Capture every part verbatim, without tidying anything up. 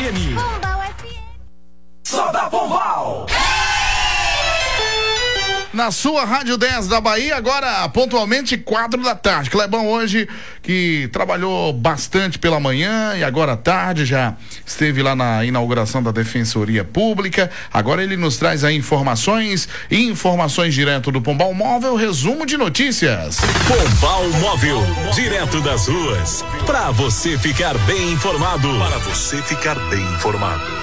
M. Pombal F M. Só da Pombal. Na sua Rádio dez da Bahia, agora pontualmente quatro da tarde. Clebão hoje, que trabalhou bastante pela manhã e agora à tarde já esteve lá na inauguração da Defensoria Pública. Agora ele nos traz aí informações e informações direto do Pombal Móvel, resumo de notícias. Pombal Móvel, direto das ruas, para você ficar bem informado. Para você ficar bem informado.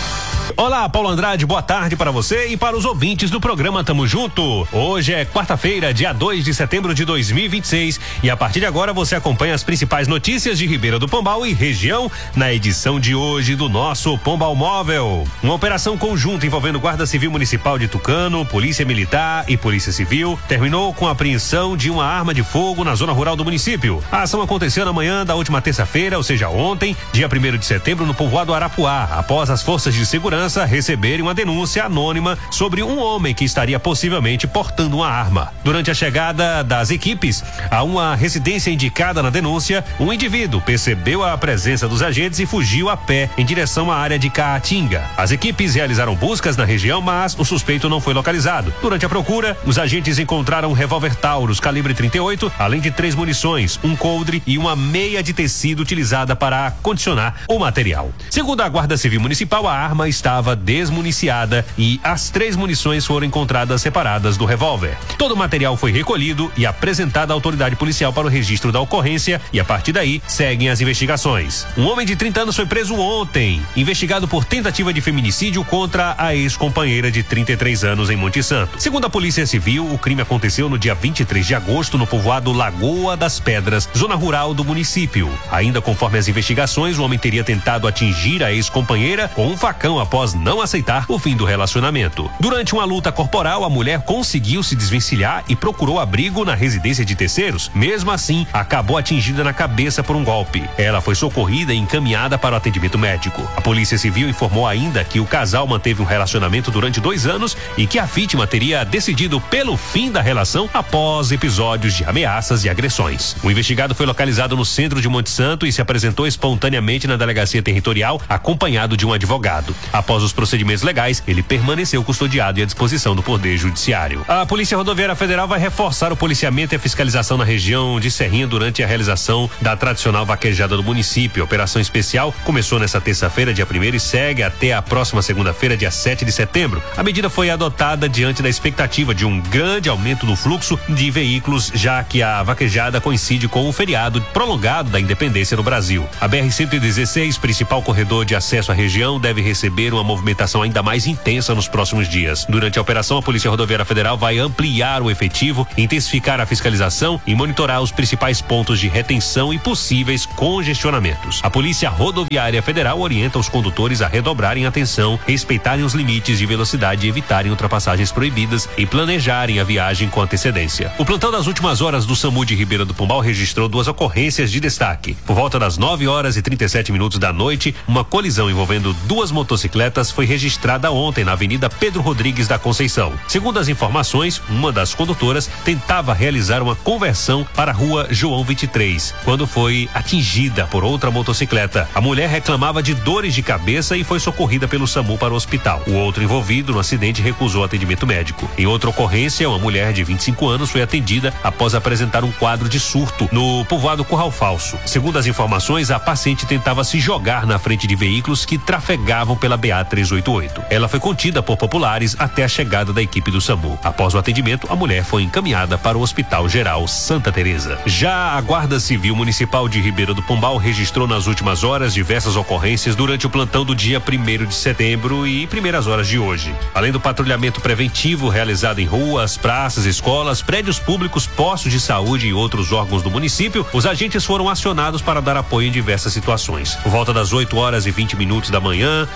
Olá, Paulo Andrade, boa tarde para você e para os ouvintes do programa Tamo Junto. Hoje é quarta-feira, dia dois de setembro de dois mil e vinte e seis, e a partir de agora você acompanha as principais notícias de Ribeira do Pombal e região na edição de hoje do nosso Pombal Móvel. Uma operação conjunta envolvendo Guarda Civil Municipal de Tucano, Polícia Militar e Polícia Civil terminou com a apreensão de uma arma de fogo na zona rural do município. A ação aconteceu na manhã da última terça-feira, ou seja, ontem, dia primeiro de setembro, no povoado Arapuá, após as forças de segurança receberem uma denúncia anônima sobre um homem que estaria possivelmente portando uma arma. Durante a chegada das equipes a uma residência indicada na denúncia, um indivíduo percebeu a presença dos agentes e fugiu a pé em direção à área de Caatinga. As equipes realizaram buscas na região, mas o suspeito não foi localizado. Durante a procura, os agentes encontraram um revólver Taurus calibre trinta e oito, além de três munições, um coldre e uma meia de tecido utilizada para acondicionar o material. Segundo a Guarda Civil Municipal, a arma está estava desmuniciada e as três munições foram encontradas separadas do revólver. Todo o material foi recolhido e apresentado à autoridade policial para o registro da ocorrência, e a partir daí seguem as investigações. Um homem de trinta anos foi preso ontem, investigado por tentativa de feminicídio contra a ex-companheira de trinta e três anos em Monte Santo. Segundo a Polícia Civil, o crime aconteceu no dia vinte e três de agosto no povoado Lagoa das Pedras, zona rural do município. Ainda conforme as investigações, o homem teria tentado atingir a ex-companheira com um facão após não aceitar o fim do relacionamento. Durante uma luta corporal, a mulher conseguiu se desvencilhar e procurou abrigo na residência de terceiros. Mesmo assim, acabou atingida na cabeça por um golpe. Ela foi socorrida e encaminhada para o atendimento médico. A Polícia Civil informou ainda que o casal manteve um relacionamento durante dois anos e que a vítima teria decidido pelo fim da relação após episódios de ameaças e agressões. O investigado foi localizado no centro de Monte Santo e se apresentou espontaneamente na delegacia territorial, acompanhado de um advogado. Após os procedimentos legais, ele permaneceu custodiado e à disposição do Poder Judiciário. A Polícia Rodoviária Federal vai reforçar o policiamento e a fiscalização na região de Serrinha durante a realização da tradicional vaquejada do município. A operação especial começou nesta terça-feira, dia primeiro, e segue até a próxima segunda-feira, dia sete de setembro. A medida foi adotada diante da expectativa de um grande aumento do fluxo de veículos, já que a vaquejada coincide com o feriado prolongado da independência no Brasil. A B R cento e dezesseis, principal corredor de acesso à região, deve receber uma movimentação ainda mais intensa nos próximos dias. Durante a operação, a Polícia Rodoviária Federal vai ampliar o efetivo, intensificar a fiscalização e monitorar os principais pontos de retenção e possíveis congestionamentos. A Polícia Rodoviária Federal orienta os condutores a redobrarem atenção, respeitarem os limites de velocidade, evitarem ultrapassagens proibidas e planejarem a viagem com antecedência. O plantão das últimas horas do SAMU de Ribeira do Pombal registrou duas ocorrências de destaque. Por volta das nove horas e trinta e sete minutos da noite, uma colisão envolvendo duas motocicletas foi registrada ontem na Avenida Pedro Rodrigues da Conceição. Segundo as informações, uma das condutoras tentava realizar uma conversão para a rua João vinte e três, quando foi atingida por outra motocicleta. A mulher reclamava de dores de cabeça e foi socorrida pelo SAMU para o hospital. O outro envolvido no acidente recusou atendimento médico. Em outra ocorrência, uma mulher de vinte e cinco anos foi atendida após apresentar um quadro de surto no povoado Curral Falso. Segundo as informações, a paciente tentava se jogar na frente de veículos que trafegavam pela B A trezentos e oitenta e oito. Ela foi contida por populares até a chegada da equipe do SAMU. Após o atendimento, a mulher foi encaminhada para o Hospital Geral Santa Teresa. Já a Guarda Civil Municipal de Ribeira do Pombal registrou nas últimas horas diversas ocorrências durante o plantão do dia primeiro de setembro e primeiras horas de hoje. Além do patrulhamento preventivo realizado em ruas, praças, escolas, prédios públicos, postos de saúde e outros órgãos do município, os agentes foram acionados para dar apoio em diversas situações. Por volta das oito horas e vinte minutos da manhã de ontem,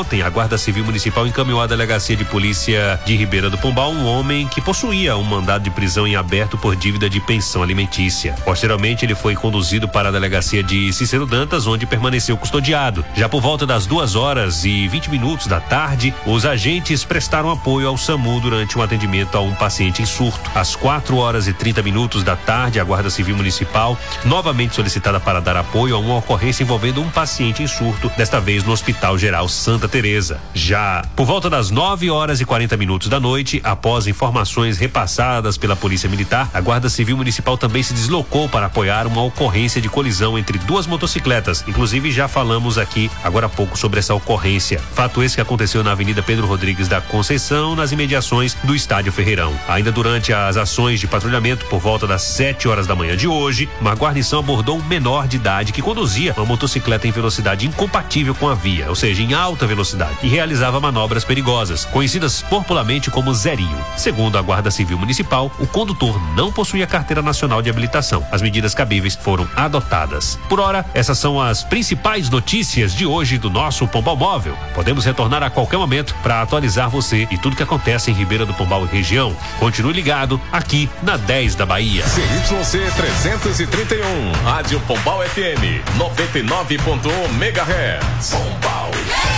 ontem, a Guarda Civil Municipal encaminhou à Delegacia de Polícia de Ribeira do Pombal um homem que possuía um mandado de prisão em aberto por dívida de pensão alimentícia. Posteriormente, ele foi conduzido para a Delegacia de Cícero Dantas, onde permaneceu custodiado. Já por volta das duas horas e vinte minutos da tarde, os agentes prestaram apoio ao SAMU durante um atendimento a um paciente em surto. Às quatro horas e trinta minutos da tarde, a Guarda Civil Municipal, novamente solicitada para dar apoio a uma ocorrência envolvendo um paciente em surto, desta vez no Hospital Geral Santa Teresa. Já por volta das nove horas e quarenta minutos da noite, após informações repassadas pela Polícia Militar, a Guarda Civil Municipal também se deslocou para apoiar uma ocorrência de colisão entre duas motocicletas. Inclusive, já falamos aqui agora há pouco sobre essa ocorrência. Fato esse que aconteceu na Avenida Pedro Rodrigues da Conceição, nas imediações do Estádio Ferreirão. Ainda durante as ações de patrulhamento, por volta das sete horas da manhã de hoje, uma guarnição abordou um menor de idade que conduzia uma motocicleta em velocidade incompatível com a via, ou seja, em alta velocidade, e realizava manobras perigosas, conhecidas popularmente como zerinho. Segundo a Guarda Civil Municipal, o condutor não possuía carteira nacional de habilitação. As medidas cabíveis foram adotadas. Por hora, essas são as principais notícias de hoje do nosso Pombal Móvel. Podemos retornar a qualquer momento para atualizar você e tudo que acontece em Ribeira do Pombal e região. Continue ligado aqui na dez da Bahia. C Y C trezentos e trinta e um, Rádio Pombal F M, noventa e nove ponto um megahertz. Pombal.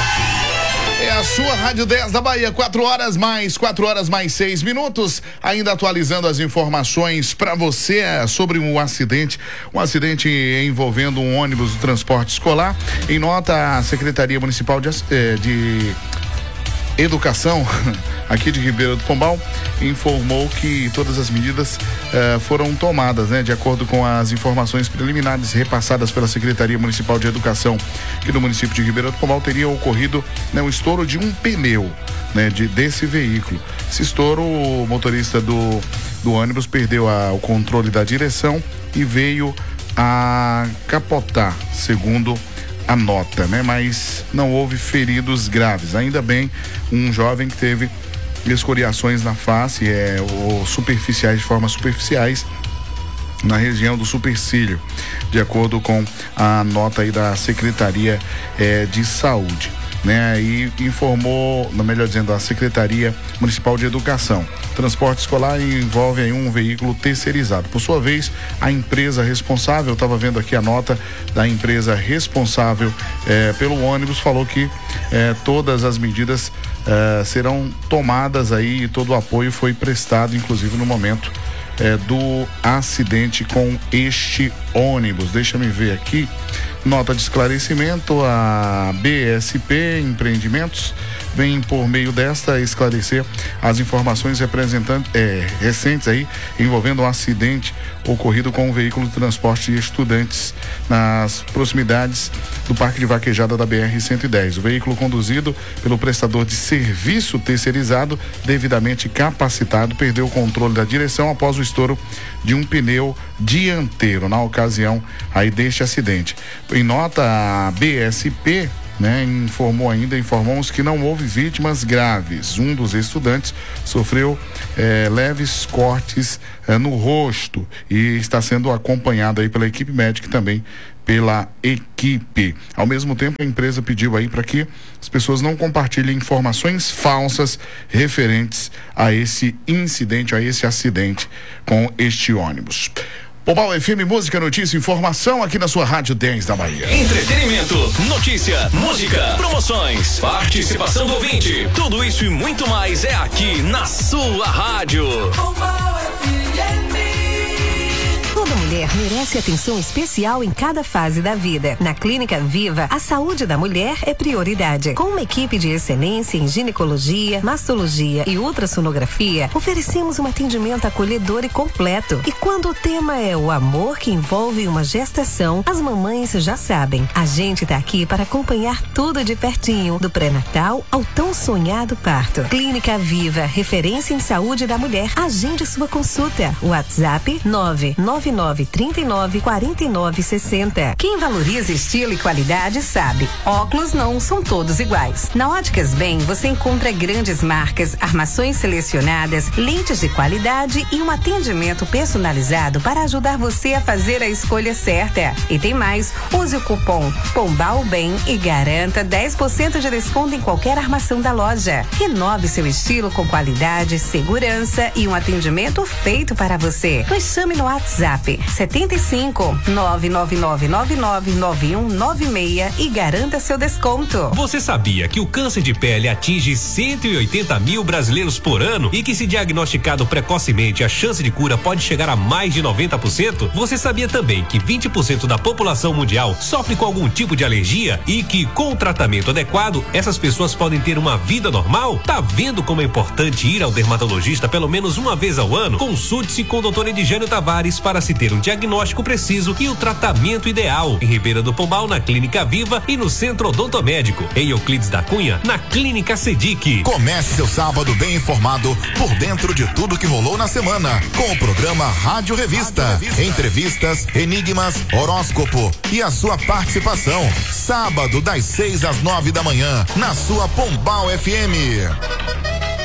É a sua Rádio dez da Bahia, quatro horas mais, quatro horas mais seis minutos, ainda atualizando as informações para você sobre um acidente, um acidente envolvendo um ônibus do transporte escolar. Em nota, a Secretaria Municipal de, de Educação aqui de Ribeira do Pombal informou que todas as medidas eh, foram tomadas, né, de acordo com as informações preliminares repassadas pela Secretaria Municipal de Educação, que no município de Ribeira do Pombal teria ocorrido, né, o estouro de um pneu, né, de, desse veículo. Esse estouro, o motorista do, do ônibus perdeu a, o controle da direção e veio a capotar, segundo a nota, né? Mas não houve feridos graves. Ainda bem, um jovem que teve escoriações na face, é, ou superficiais, de formas superficiais, na região do supercílio, de acordo com a nota aí da Secretaria é, de Saúde, né? E informou, melhor dizendo, a Secretaria Municipal de Educação. Transporte escolar envolve aí um veículo terceirizado. Por sua vez, a empresa responsável, estava vendo aqui a nota da empresa responsável eh, pelo ônibus, falou que eh, todas as medidas eh, serão tomadas aí e todo o apoio foi prestado, inclusive no momento eh, do acidente com este ônibus. Deixa-me ver aqui. Nota de esclarecimento, a B S P Empreendimentos vem por meio desta esclarecer as informações representantes é, recentes aí envolvendo um acidente ocorrido com um veículo de transporte de estudantes nas proximidades do Parque de Vaquejada da B R cento e dez. O veículo conduzido pelo prestador de serviço terceirizado, devidamente capacitado, perdeu o controle da direção após o estouro de um pneu dianteiro na ocasião aí deste acidente. Em nota, a B S P, né, informou ainda, informamos que não houve vítimas graves. Um dos estudantes sofreu eh, leves cortes eh, no rosto e está sendo acompanhado aí pela equipe médica e também pela equipe. Ao mesmo tempo, a empresa pediu aí para que as pessoas não compartilhem informações falsas referentes a esse incidente, a esse acidente com este ônibus. Pombal F M, música, notícia, informação aqui na sua Rádio dez da Bahia. Entretenimento, notícia, música, promoções, participação do ouvinte. Tudo isso e muito mais é aqui na sua rádio. Pombal F M. Toda mulher merece atenção especial em cada fase da vida. Na Clínica Viva, a saúde da mulher é prioridade. Com uma equipe de excelência em ginecologia, mastologia e ultrassonografia, oferecemos um atendimento acolhedor e completo. E quando o tema é o amor que envolve uma gestação, as mamães já sabem. A gente tá aqui para acompanhar tudo de pertinho, do pré-natal ao tão sonhado parto. Clínica Viva, referência em saúde da mulher. Agende sua consulta. WhatsApp nove nove nove nove trinta e nove, quarenta e nove, sessenta. Quem valoriza estilo e qualidade sabe, óculos não são todos iguais. Na Óticas Bem você encontra grandes marcas, armações selecionadas, lentes de qualidade e um atendimento personalizado para ajudar você a fazer a escolha certa. E tem mais, use o cupom Pombal Bem e garanta dez por cento de desconto em qualquer armação da loja. Renove seu estilo com qualidade, segurança e um atendimento feito para você. Nos chame no WhatsApp setenta e cinco, nove nove nove nove nove nove um nove seis e garanta seu desconto. Você sabia que o câncer de pele atinge cento e oitenta mil brasileiros por ano e que, se diagnosticado precocemente, a chance de cura pode chegar a mais de noventa por cento? Você sabia também que vinte por cento da população mundial sofre com algum tipo de alergia e que, com o tratamento adequado, essas pessoas podem ter uma vida normal? Tá vendo como é importante ir ao dermatologista pelo menos uma vez ao ano? Consulte-se com o doutor Edgênio Tavares para se ter um diagnóstico preciso e o tratamento ideal. Em Ribeira do Pombal, na Clínica Viva, e no Centro Odontomédico. Em Euclides da Cunha, na Clínica Sedic. Comece seu sábado bem informado, por dentro de tudo que rolou na semana, com o programa Rádio Revista. Rádio Revista. Entrevistas, enigmas, horóscopo e a sua participação. Sábado, das seis às nove da manhã, na sua Pombal F M.